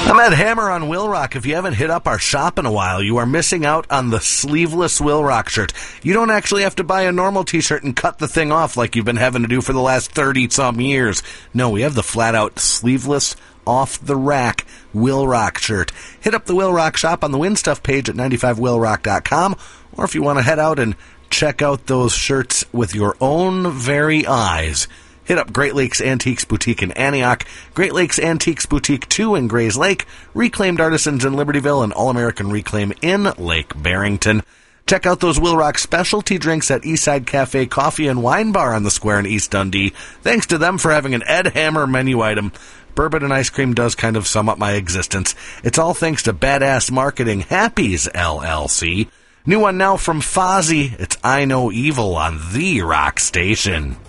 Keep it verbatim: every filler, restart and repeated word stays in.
I'm Ed Hammer on Will Rock. If you haven't hit up our shop in a while, you are missing out on the sleeveless Will Rock shirt. You don't actually have to buy a normal t-shirt and cut the thing off like you've been having to do for the last thirty-some years. No, we have the flat-out sleeveless, off-the-rack Will Rock shirt. Hit up the Will Rock shop on the Win Stuff page at ninety-five will rock dot com, or if you want to head out and check out those shirts with your own very eyes, hit up Great Lakes Antiques Boutique in Antioch, Great Lakes Antiques Boutique two in Grays Lake, Reclaimed Artisans in Libertyville, and All-American Reclaim in Lake Barrington. Check out those Will Rock specialty drinks at Eastside Cafe Coffee and Wine Bar on the Square in East Dundee. Thanks to them for having an Ed Hammer menu item. Bourbon and ice cream does kind of sum up my existence. It's all thanks to Badass Marketing Happy's L L C. New one now from Fozzy. It's I Know Evil on The Rock Station.